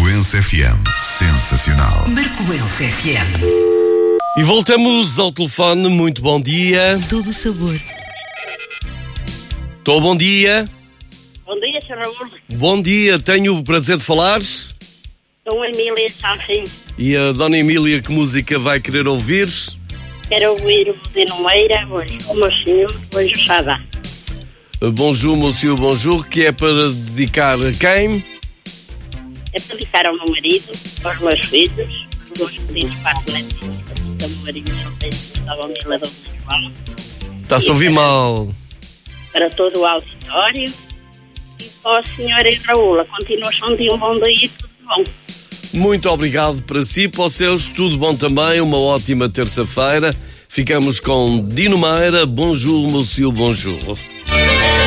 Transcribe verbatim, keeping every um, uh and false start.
Marcoense F M. Sensacional. Marcoense F M. E voltamos ao telefone. Muito bom dia. Todo o sabor. Estou, bom dia. Bom dia, senhor Raul. Bom dia, tenho o prazer de falar. Sou Emília Sanfim. E a dona Emília, que música vai querer ouvir? Quero ouvir o Dino Meira, hoje o mocinho, hoje o Sadá. Bonjour, monsieur, bonjour, que é para dedicar a quem? É para dedicar ao meu marido, aos meus filhos, os meus pedidos para a netinhos, porque o meu marido só tem estava a Mila do João. Está-se a ouvir mal. Para todo o auditório e para o senhor e Raul, a continuação de um bom dia e tudo bom. Muito obrigado para si, para os seus, tudo bom também, uma ótima terça-feira. Ficamos com Dino Meira, bonjour, monsieur, bonjour.